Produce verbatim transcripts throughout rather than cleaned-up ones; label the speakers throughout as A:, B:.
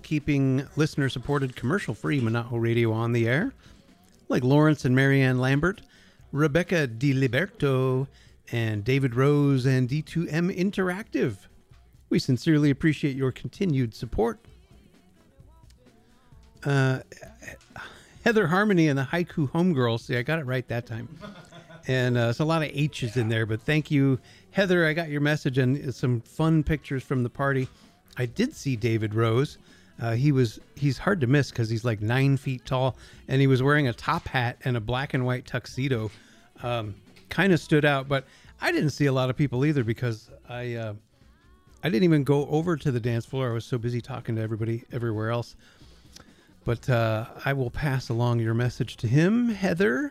A: keeping listener-supported commercial-free Monaco Radio on the air, like Lawrence and Marianne Lambert, Rebecca DiLiberto, and David Rose and D two M Interactive. We sincerely appreciate your continued support. Uh, Heather Harmony and the Haiku Homegirls. See, I got it right that time. And uh, there's a lot of H's in there, but thank you, Heather. I got your message and some fun pictures from the party. I did see David Rose. Uh, he was he's hard to miss because he's like nine feet tall, and he was wearing a top hat and a black and white tuxedo. Um, kind of stood out, but I didn't see a lot of people either because I uh, I didn't even go over to the dance floor. I was so busy talking to everybody everywhere else. But uh, I will pass along your message to him, Heather.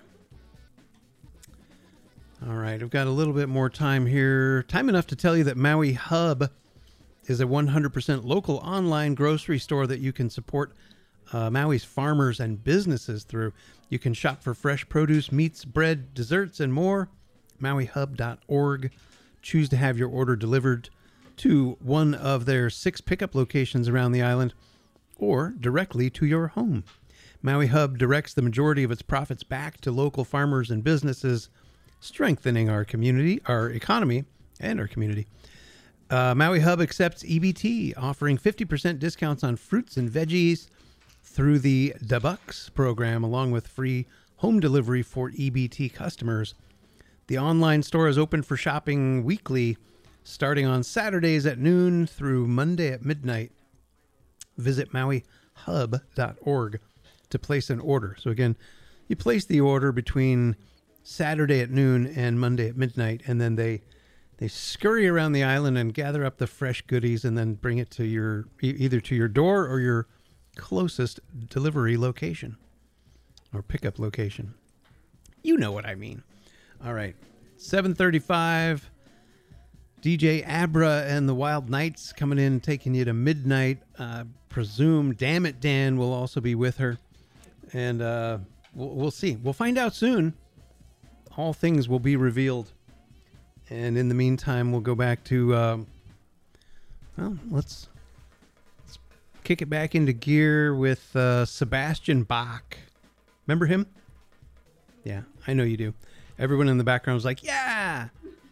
A: All right, I've got a little bit more time here. Time enough to tell you that Maui Hub is a one hundred percent local online grocery store that you can support uh, Maui's farmers and businesses through. You can shop for fresh produce, meats, bread, desserts, and more. Maui Hub dot org. Choose to have your order delivered to one of their six pickup locations around the island or directly to your home. Maui Hub directs the majority of its profits back to local farmers and businesses, strengthening our community, our economy, and our community. Uh, Maui Hub accepts E B T, offering fifty percent discounts on fruits and veggies through the Debucks program, along with free home delivery for E B T customers. The online store is open for shopping weekly, starting on Saturdays at noon through Monday at midnight. Visit Maui Hub dot org to place an order. So again, you place the order between Saturday at noon and Monday at midnight, and then they they scurry around the island and gather up the fresh goodies and then bring it to your either to your door or your closest delivery location or pickup location. You know what I mean. All right, seven thirty-five. D J Abra and the Wild Knights coming in, taking you to midnight. Uh, presume Damn It Dan will also be with her. And uh, we'll, we'll see. We'll find out soon. All things will be revealed. And in the meantime, we'll go back to, um, well, let's, let's kick it back into gear with uh, Sebastian Bach. Remember him? Yeah, I know you do. Everyone in the background was like, yeah!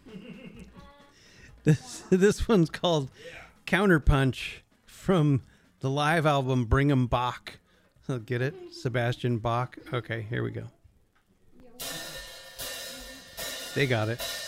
A: This this one's called Counterpunch from the live album Bring 'em Bach. So get it? Sebastian Bach. Okay, here we go. They got it.